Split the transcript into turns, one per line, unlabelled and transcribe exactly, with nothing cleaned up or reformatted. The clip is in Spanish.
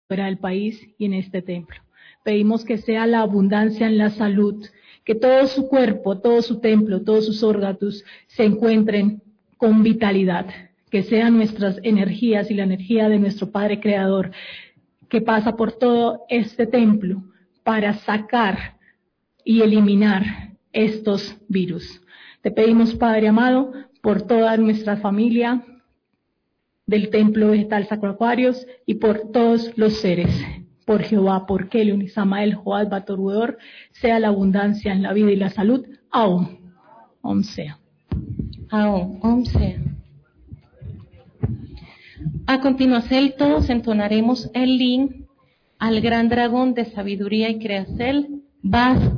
fuera del país y en este templo. Pedimos que sea la abundancia en la salud, que todo su cuerpo, todo su templo, todos sus órganos se encuentren con vitalidad, que sean nuestras energías y la energía de nuestro Padre Creador, que pasa por todo este templo para sacar y eliminar estos virus. Te pedimos, Padre amado, por toda nuestra familia del Templo Vegetal Sacro Aquarios y por todos los seres, por Jehová, por Kelion y Samael, Joad, Batoruedor, sea la abundancia en la vida y la salud, aún, aún sea.
Aún, aún sea. A continuación, todos entonaremos el link al gran dragón de sabiduría y creacel, Vas